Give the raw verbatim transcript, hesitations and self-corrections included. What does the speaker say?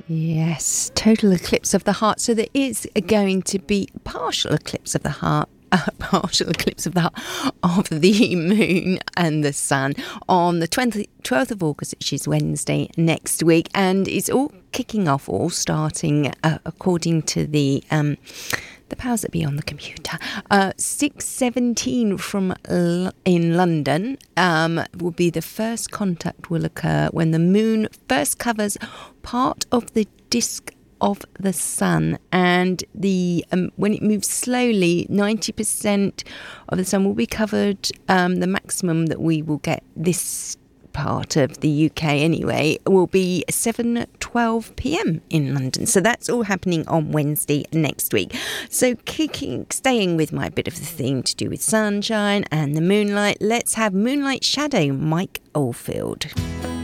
Yes, total eclipse of the heart. So there is going to be partial eclipse of the heart. Uh, partial eclipse of the heart of the moon and the sun on the twelfth of August, which is Wednesday next week, and it's all kicking off, all starting uh, according to the um, the powers that be on the computer. Uh, six seventeen from L- in London um, will be the first contact will occur when the moon first covers part of the disk of the sun, and the um, when it moves slowly, ninety percent of the sun will be covered. Um, the maximum that we will get this part of the U K anyway will be seven twelve p.m. in London. So that's all happening on Wednesday next week. So kicking, staying with my bit of the theme to do with sunshine and the moonlight, let's have Moonlight Shadow, Mike Oldfield.